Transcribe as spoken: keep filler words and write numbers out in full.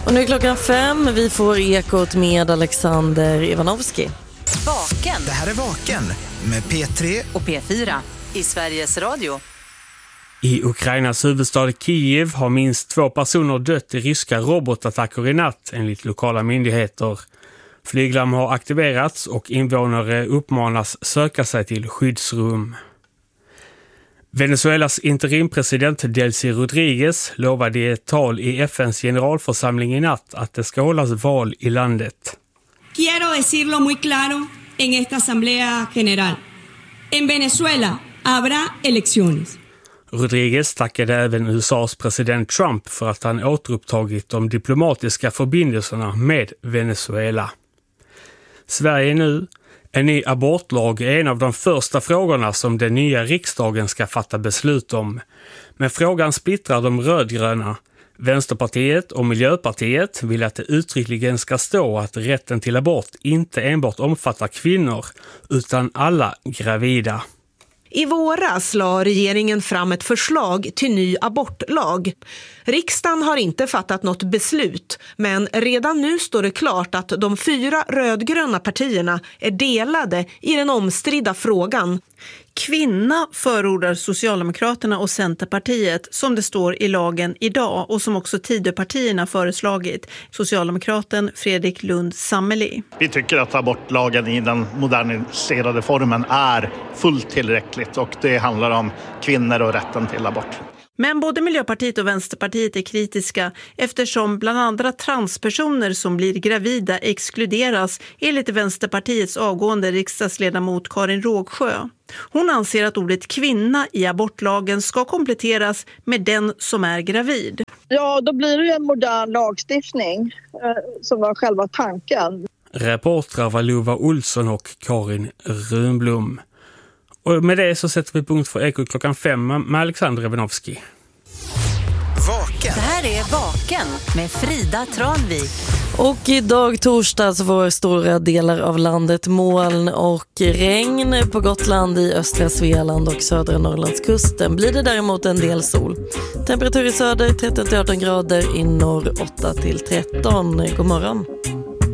Och nu är klockan fem. Vi får Ekot med Alexander Ivanovski. Vaken. Det här är Vaken med P tre och P fyra i Sveriges Radio. I Ukrainas huvudstad Kiev har minst två personer dött i ryska robotattacker i natt enligt lokala myndigheter. Flyglarm har aktiverats och invånare uppmanas söka sig till skyddsrum. Venezuelas interimpresident Delcy Rodríguez lovade i ett tal i F N:s generalförsamling i natt att det ska hållas val i landet. Quiero decirlo muy claro en esta asamblea general. En Venezuela habrá elecciones. Rodríguez tackade även U S A:s president Trump för att han återupptagit de diplomatiska förbindelserna med Venezuela. Sverige nu. En ny abortlag är en av de första frågorna som den nya riksdagen ska fatta beslut om. Men frågan splittrar de rödgröna. Vänsterpartiet och Miljöpartiet vill att det uttryckligen ska stå att rätten till abort inte enbart omfattar kvinnor utan alla gravida. I våras la regeringen fram ett förslag till ny abortlag. Riksdagen har inte fattat något beslut, men redan nu står det klart att de fyra rödgröna partierna är delade i den omstridda frågan. Kvinna förordar Socialdemokraterna och Centerpartiet som det står i lagen idag och som också Tidöpartierna föreslagit. Socialdemokraten Fredrik Lundh Sammeli. Vi tycker att abortlagen i den moderniserade formen är fullt tillräckligt och det handlar om kvinnor och rätten till abort. Men både Miljöpartiet och Vänsterpartiet är kritiska eftersom bland andra transpersoner som blir gravida exkluderas enligt Vänsterpartiets avgående riksdagsledamot Karin Rågsjö. Hon anser att ordet kvinna i abortlagen ska kompletteras med den som är gravid. Ja, då blir det ju en modern lagstiftning eh, som var själva tanken. Reportrar var Lova Olsson och Karin Runblom. Och med det så sätter vi punkt för Ekot klockan fem med Alexander Ivanovski. Vaken. Det här är Vaken med Frida Tranvik. Och idag torsdag så får stora delar av landet moln och regn på Gotland, i östra Svealand och södra Norrlandskusten. Blir det däremot en del sol. Temperatur i söder tretton till arton grader, i norr åtta till tretton. God morgon.